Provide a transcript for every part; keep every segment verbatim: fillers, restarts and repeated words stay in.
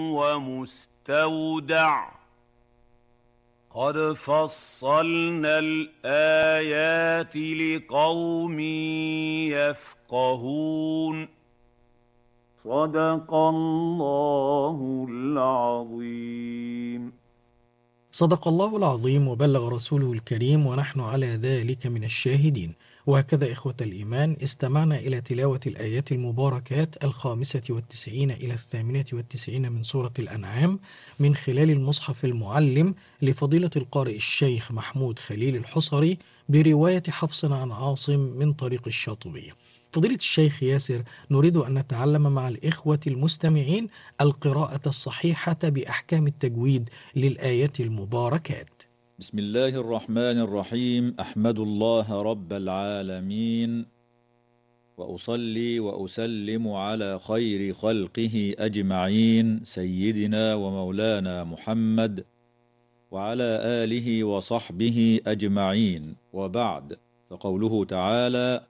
ومستودع قد فصلنا الآيات لقوم يفقهون. صدق الله العظيم. صدق الله العظيم وبلغ رسوله الكريم ونحن على ذلك من الشاهدين. وهكذا إخوة الإيمان استمعنا إلى تلاوة الآيات المباركات الخامسة والتسعين إلى الثامنة والتسعين من سورة الأنعام من خلال المصحف المعلم لفضيلة القارئ الشيخ محمود خليل الحصري برواية حفص عن عاصم من طريق الشاطبية. فضيلة الشيخ ياسر، نريد أن نتعلم مع الإخوة المستمعين القراءة الصحيحة بأحكام التجويد للآيات المباركات. بسم الله الرحمن الرحيم. أحمد الله رب العالمين، وأصلي وأسلم على خير خلقه أجمعين، سيدنا ومولانا محمد وعلى آله وصحبه أجمعين، وبعد، فقوله تعالى: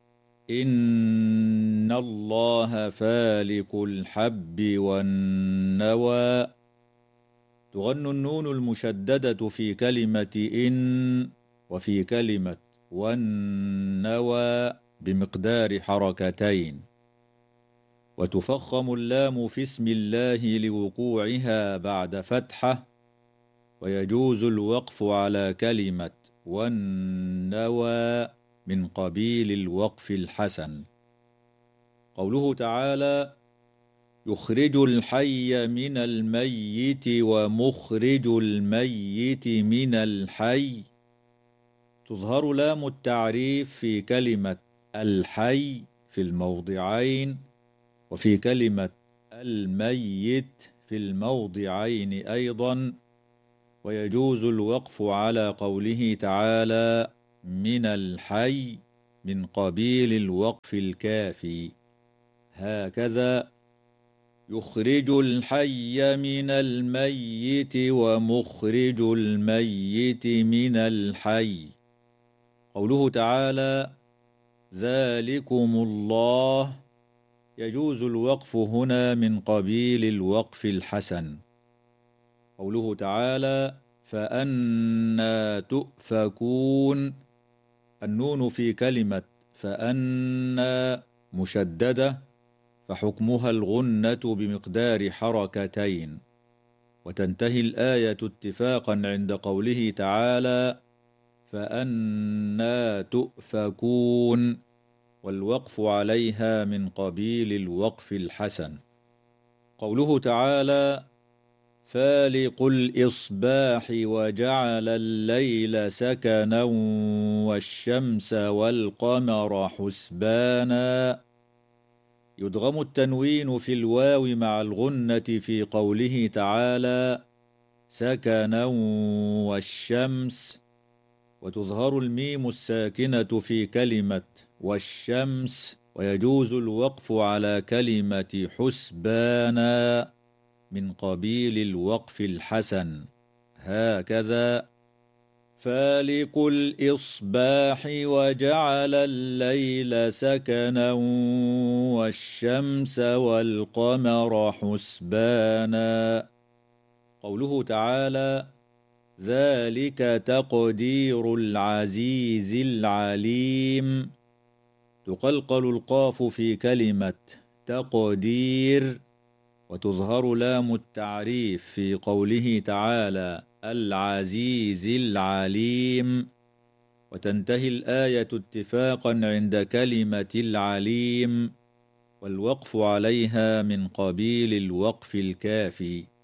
إن الله فالق الحب والنوى. تغن النون المشددة في كلمة إن وفي كلمة والنوى بمقدار حركتين، وتفخم اللام في اسم الله لوقوعها بعد فتحة، ويجوز الوقف على كلمة والنوى من قبيل الوقف الحسن. قوله تعالى: يخرج الحي من الميت ومخرج الميت من الحي. تظهر لام التعريف في كلمة الحي في الموضعين، وفي كلمة الميت في الموضعين أيضا، ويجوز الوقف على قوله تعالى: من الحي من قبيل الوقف الكافي. هكذا: يخرج الحي من الميت ومخرج الميت من الحي. قوله تعالى: ذلكم الله. يجوز الوقف هنا من قبيل الوقف الحسن. قوله تعالى: فأنى تؤفكون. النون في كلمة فأنى مشددة، فحكمها الغنة بمقدار حركتين، وتنتهي الآية اتفاقا عند قوله تعالى: فأنى تؤفكون، والوقف عليها من قبيل الوقف الحسن. قوله تعالى: فالق الإصباح وجعل الليل سكنا والشمس والقمر حسبانا. يدغم التنوين في الواو مع الغنة في قوله تعالى: سكنا والشمس، وتظهر الميم الساكنة في كلمة والشمس، ويجوز الوقف على كلمة حسبانا من قبيل الوقف الحسن. هكذا: فالق الإصباح وجعل الليل سكنا والشمس والقمر حسبانا. قوله تعالى: ذلك تقدير العزيز العليم. تقلقل القاف في كلمة تقدير، وتظهر لام التعريف في قوله تعالى: العزيز العليم، وتنتهي الآية اتفاقا عند كلمة العليم، والوقف عليها من قبيل الوقف الكافي.